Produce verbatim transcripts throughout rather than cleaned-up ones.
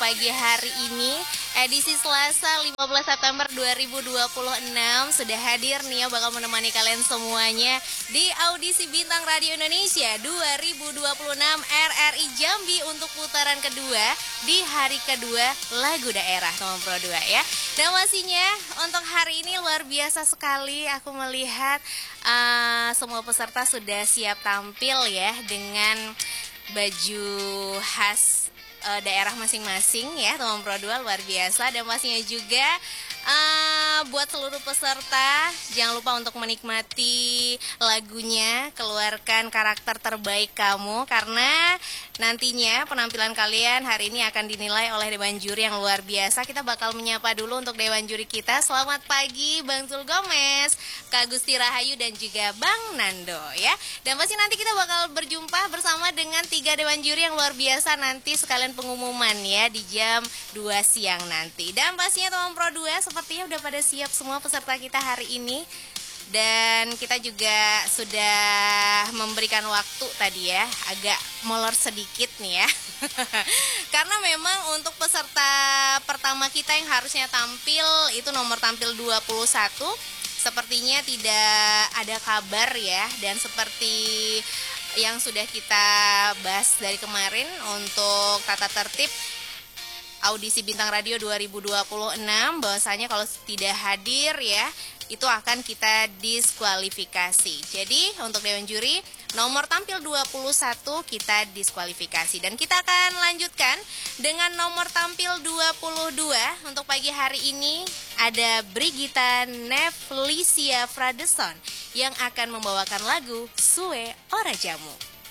pagi hari ini, edisi Selasa lima belas September dua ribu dua puluh enam sudah hadir nih ya, bakal menemani kalian semuanya di audisi Bintang Radio Indonesia dua ribu dua puluh enam R R I Jambi untuk putaran kedua di hari kedua lagu daerah nomor Pro dua ya. Dan pastinya untuk hari ini luar biasa sekali, aku melihat uh, semua peserta sudah siap tampil ya dengan baju khas uh, daerah masing-masing ya, teman Pro dua luar biasa. Dan pastinya juga uh, buat seluruh peserta jangan lupa untuk menikmati lagunya, keluarkan karakter terbaik kamu, karena nantinya penampilan kalian hari ini akan dinilai oleh Dewan Juri yang luar biasa. Kita bakal menyapa dulu untuk Dewan Juri kita. Selamat pagi Bang Zul Gomez, Kak Gusti Rahayu dan juga Bang Nando ya. Dan pasti nanti kita bakal berjumpa bersama dengan tiga Dewan Juri yang luar biasa nanti sekalian pengumuman ya di jam dua siang nanti. Dan pastinya teman Pro dua sepertinya udah pada siap semua peserta kita hari ini. Dan kita juga sudah memberikan waktu tadi ya, agak molor sedikit nih ya. Karena memang untuk peserta pertama kita yang harusnya tampil itu nomor tampil dua puluh satu, sepertinya tidak ada kabar ya. Dan seperti yang sudah kita bahas dari kemarin untuk tata tertib audisi Bintang Radio dua ribu dua puluh enam, bahwasanya kalau tidak hadir ya itu akan kita diskualifikasi. Jadi untuk Dewan Juri nomor tampil dua puluh satu kita diskualifikasi. Dan kita akan lanjutkan dengan nomor tampil dua puluh dua. Untuk pagi hari ini ada Brigita Nevlisia Fradeson yang akan membawakan lagu Suwe Ora Jamu.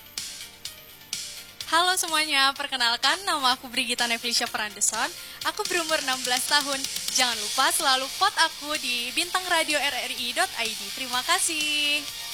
Halo semuanya, perkenalkan nama aku Brigita Nevlisia Fradeson. Aku berumur enam belas tahun. Jangan lupa selalu vote aku di bintang radio r r i dot i d. Terima kasih.